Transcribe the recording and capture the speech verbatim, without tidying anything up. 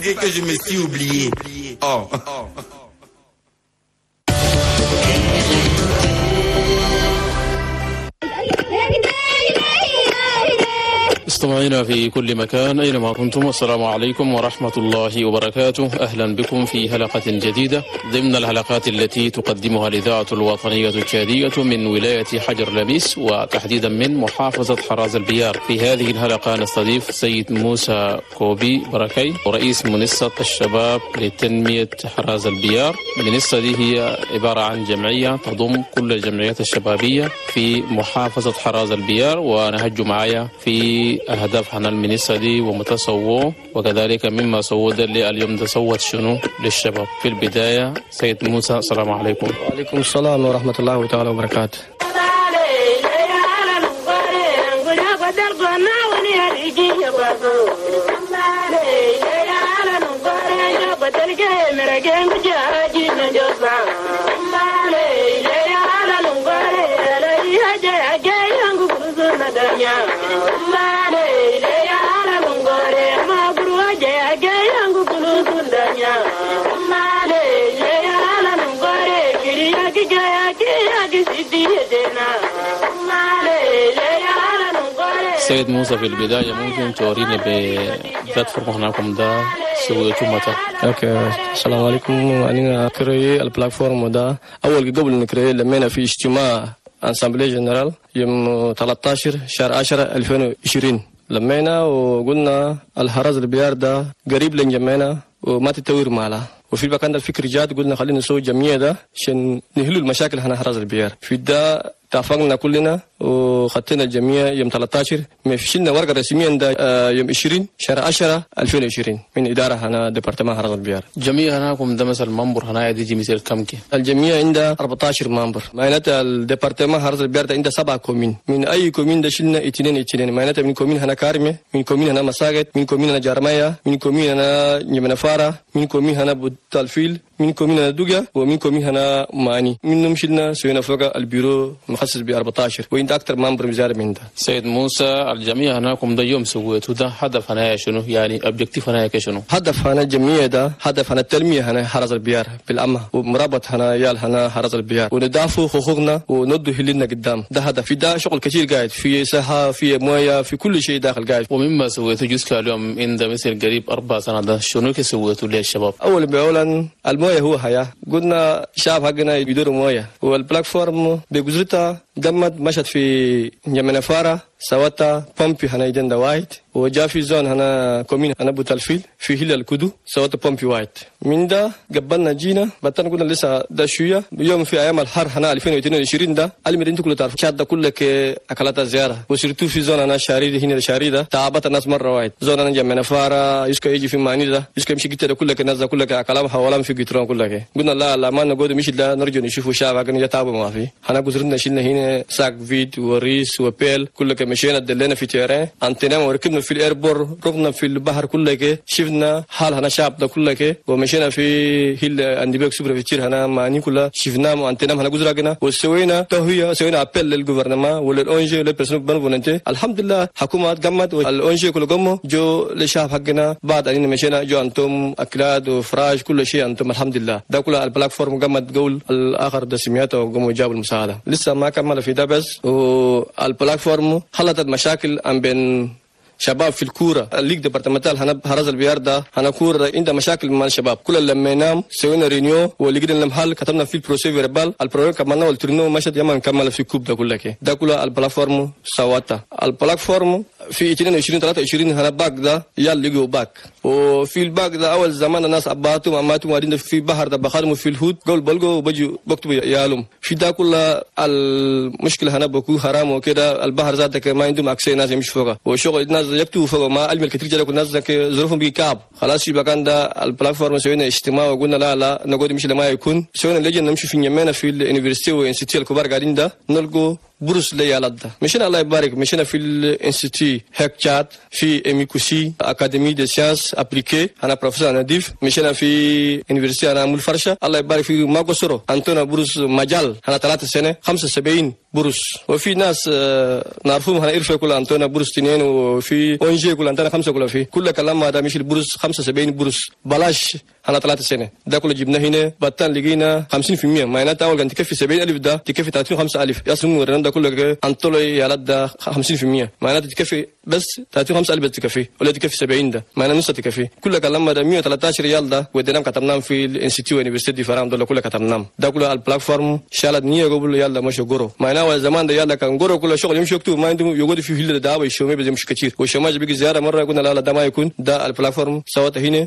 que je me suis oublié. Oh. مستمعينا في كل مكان أينما كنتم، السلام عليكم ورحمة الله وبركاته. أهلا بكم في حلقة جديدة ضمن الحلقات التي تقدمها الإذاعة الوطنية التشادية من ولاية حجر لميس وتحديدا من محافظة حراز البيار. في هذه الحلقة نستضيف سيد موسى كوبي بركي، رئيس منصة الشباب لتنمية حراز البيار. المنصة دي هي عبارة عن جمعية تضم كل الجمعيات الشبابية في محافظة حراز البيار، ونهج معايا في أهداف عن المنصة دي ومتسوه وكذلك مما سوى اللي اليوم تسوت شنو للشباب. في البداية سيد موسى السلام عليكم. وعليكم السلام ورحمة الله تعالى وبركاته. سيد موسى، في البداية ممكن توريني ببلاتفورم هناكم ده سويتوا متى؟ اوكي، السلام عليكم. أنا كري البلاتفورم ده أول قبل نكري لمينا في اجتماع أنسامبلي جنرال يوم ثلاثة عشر شهر عشرة ألفين وعشرين. لمينا وقلنا الحراز البيار ده قريب لنجمعنا وما تتوير معنا، وفي المكان ده الفكر جات قلنا خلينا نسوي جمعية ده عشان نحلوا المشاكل هنا حراز البيار. في ده اتفقنا كلنا وخدتنا الجمعية يوم ثلاثة عشر، ما فيشلنا ورقة رسميا ده يوم عشرين شهر عشرة ألفين وعشرين من إدارة هنا ديبارتمان حراز البيار. جمعية هناكم ده مثلا منبر هنا يجي مثل كم كي؟ الجمعية عندها أربعة عشر منبر، معناتها الديبارتمان حراز البيار ده عندها سبعة كومين، من أي كومين ده شلنا اثنين اثنين، معناتها من كومين هنا كارمة، من كومين هنا مساقط، من كومين هنا جارمايا، من كومين هنا نيمنفارة، من كومين هنا بوتالفيل، من كومين هنا دوغا، ومن كومين هنا ماني. منهم شلنا سوينا فوق البيرو مخصص ب أربعة عشر، وانت اكثر منبر مزار من ده. سيد موسى، الجمعيه هناكم ده يوم سويتوا ده هدف هنا شنو؟ يعني اوبجيكتيف هنا شنو؟ هدف هنا الجمعيه ده هدف هنا التنميه هنا حراز البيار بالامه، ومرابط هنا يال هنا حراز البيار، وندافع حقوقنا وندو هلنا قدام. ده هدف. في ده شغل كثير قاعد، في صحه، في مويه، في كل شيء داخل قاعد. ومما سويتوا جزء اليوم عند مثل قريب اربع سنوات ده شنو سويتوا للشباب؟ اول باولا المويه هو حياه، قلنا شعب حقنا يدوروا مويه، والبلاتفورم بجزرتها دمت مشت في نيمنفارة سواتا بومبي هنا يدن وايت، وجا في زون هنا كومين هنا بوتالفيل في هيل الكدو سواتا بومبي وايت. من ده قبلنا جينا بطن قلنا لسه ده شويه يوم في ايام الحر هنا ألفين واثنين وعشرين ده المدينه كلها تعرف شاد ده كله اكلات زياره، وسيرتو في زون هنا شاريد هنا شاريده تعبت الناس مره وايد. زون هنا نيمنفارة يسكو يجي في ماني ده يسكو يمشي كده كله الناس ده كله كلام حوالين في قطران كله. قلنا لا لا ما نقعد مشي لا نرجع نشوفوا شعب حقنا يتعبوا ما في. هنا جزرنا شلنا هنا ساق فيد وريس وبيل كله مشينا دلنا في تيران انتنا وركبنا في الايربور، ركبنا في البحر كله كده، شفنا حال هنا شعب ده كله كده، ومشينا في هيل اندبيك سوبر فيتشر هنا ماني كلها شفنا وانتنا هنا جزرنا وسوينا توهيه، سوينا ابل للجوفرنمان وللأونجي وللبرسون بنفولنتي. الحمد لله حكومه قامت والأونجي كله قاموا جو للشعب حقنا بعد ان مشينا جو انتم اكلات وفراش كل شيء انتم الحمد لله. ده كله البلاتفورم قامت قول الاخر دسمياته وقاموا جابوا المساعده. لسه ما كمل في ده بس، والبلاتفورم خلطت مشاكل عن بين شباب في الكوره الليج ديبارتمنتال هنا حراز البيار ده هنا كوره عنده مشاكل مع الشباب. كل لما نام سوينا رينيو ولقينا لهم حل، كتبنا في البروسي فيربال البروجرام كملنا والترنو مشت يما نكمل في كوب ده كله كده. ده كله البلاتفورم سواتا. البلاتفورم في اثنين وعشرين ثلاثة وعشرين هنا باك ده يال لقوا باك، وفي الباك ده اول زمان الناس اباتوا اماتوا وادين في بحر ده بخدموا في الهود قول بلقوا وبجوا بكتبوا يالهم. في ده كله المشكله هنا بكو حرام وكده، البحر ذاتك ما عندهم اكسي ناس يمشي فوقه، وشغل الناس يكتبوا فوق ما علم الكثير جدا الناس ظروفهم بكعب. خلاص في مكان ده البلاتفورم سوينا اجتماع وقلنا لا لا نقعد مش لما يكون سوينا لجنه نمشي في نيمنا في اليونيفرسيتي والانستيتيو الكبار قاعدين ده نلقوا بروس لي على ده مشينا الله يبارك مشينا في الانستيتيو هيكتشات في اميكوسي اكاديمي دي سيانس ابليكي انا بروفيسور نضيف مشينا في يونيفرسيتي انا مول فرشه الله يبارك في ماغوسورو انتونا بروس مجال انا ثلاث سنه خمسة وسبعين بروس وفي ناس نعرفهم هنا إرفع كل أنتونا بروس تنين وفي أونجي كل أنتونا خمسة كل في كل كلام هذا مش البروس خمسة وسبعين بروس بلاش أنا ثلاث سنة ده كله جبنا هنا بطن لقينا خمسين في المية ما أنا أول كان تكفي سبعين ألف ده تكفي ثلاثين وخمسة ألف ياسمون ورنا ده كله أنتولي على ده خمسين في المية ما أنا تكفي بس ثلاثين وخمسة ألف تكفي ولا تكفي سبعين ده ما أنا نص تكفي كل كلام هذا مية وثلاثة عشر ريال ده ودينا كتبناه في الانستيتيو يونيفرسيتي دي فرام ده كله كتبناه ده كله البلاتفورم شالت نية قبل يلا مش جورو ما أنا زمان ده يلا كان جورو كل شغل يمشي يكتب ما عنده يقعد في فيلد ده ويشومي بس مش كتير والشماج بيجي زيارة مرة قلنا لا لا ده ما يكون ده البلاتفورم سوته هنا